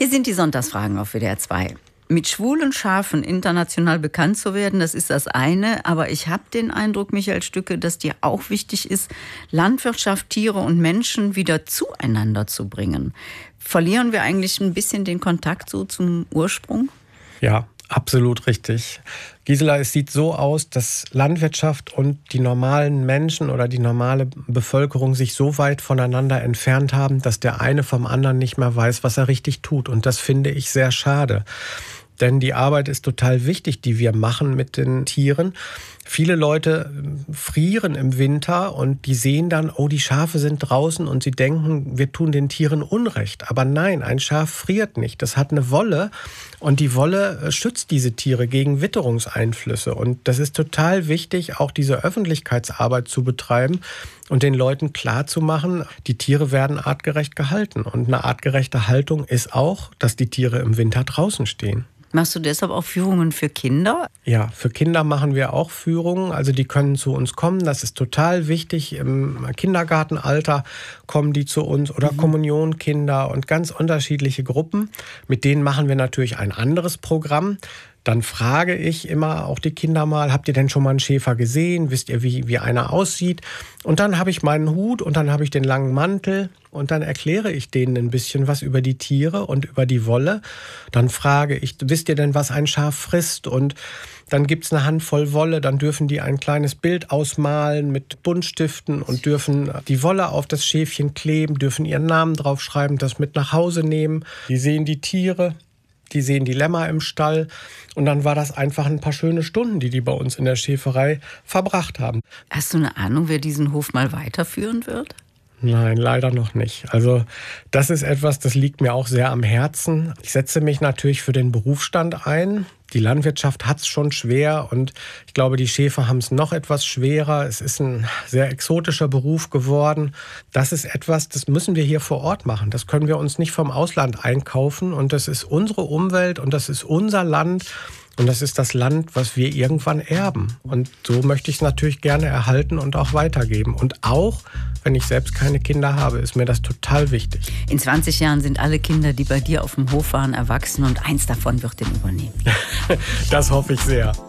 Hier sind die Sonntagsfragen auf WDR 2. Mit schwulen Schafen international bekannt zu werden, das ist das eine. Aber ich habe den Eindruck, Michael Stücke, dass dir auch wichtig ist, Landwirtschaft, Tiere und Menschen wieder zueinander zu bringen. Verlieren wir eigentlich ein bisschen den Kontakt so zum Ursprung? Ja, absolut richtig. Gisela, es sieht so aus, dass Landwirtschaft und die normalen Menschen oder die normale Bevölkerung sich so weit voneinander entfernt haben, dass der eine vom anderen nicht mehr weiß, was er richtig tut. Und das finde ich sehr schade. Denn die Arbeit ist total wichtig, die wir machen mit den Tieren. Viele Leute frieren im Winter und die sehen dann, oh, die Schafe sind draußen und sie denken, wir tun den Tieren Unrecht. Aber nein, ein Schaf friert nicht. Das hat eine Wolle und die Wolle schützt diese Tiere gegen Witterungseinflüsse. Und das ist total wichtig, auch diese Öffentlichkeitsarbeit zu betreiben und den Leuten klarzumachen, die Tiere werden artgerecht gehalten. Und eine artgerechte Haltung ist auch, dass die Tiere im Winter draußen stehen. Machst du deshalb auch Führungen für Kinder? Ja, für Kinder machen wir auch Führungen. Also die können zu uns kommen. Das ist total wichtig. Im Kindergartenalter kommen die zu uns oder Kommunionkinder und ganz unterschiedliche Gruppen. Mit denen machen wir natürlich ein anderes Programm. Dann frage ich immer auch die Kinder mal, habt ihr denn schon mal einen Schäfer gesehen? Wisst ihr, wie einer aussieht? Und dann habe ich meinen Hut und dann habe ich den langen Mantel und dann erkläre ich denen ein bisschen was über die Tiere und über die Wolle. Dann frage ich, wisst ihr denn, was ein Schaf frisst? Und dann gibt's eine Handvoll Wolle, dann dürfen die ein kleines Bild ausmalen mit Buntstiften und dürfen die Wolle auf das Schäfchen kleben, dürfen ihren Namen draufschreiben, das mit nach Hause nehmen. Die sehen die Tiere. Die sehen die Lämmer im Stall und dann war das einfach ein paar schöne Stunden, die bei uns in der Schäferei verbracht haben. Hast du eine Ahnung, wer diesen Hof mal weiterführen wird? Nein, leider noch nicht. Also das ist etwas, das liegt mir auch sehr am Herzen. Ich setze mich natürlich für den Berufsstand ein. Die Landwirtschaft hat es schon schwer und ich glaube, die Schäfer haben es noch etwas schwerer. Es ist ein sehr exotischer Beruf geworden. Das ist etwas, das müssen wir hier vor Ort machen. Das können wir uns nicht vom Ausland einkaufen und das ist unsere Umwelt und das ist unser Land. Und das ist das Land, was wir irgendwann erben. Und so möchte ich es natürlich gerne erhalten und auch weitergeben. Und auch, wenn ich selbst keine Kinder habe, ist mir das total wichtig. In 20 Jahren sind alle Kinder, die bei dir auf dem Hof waren, erwachsen und eins davon wird den übernehmen. Das hoffe ich sehr.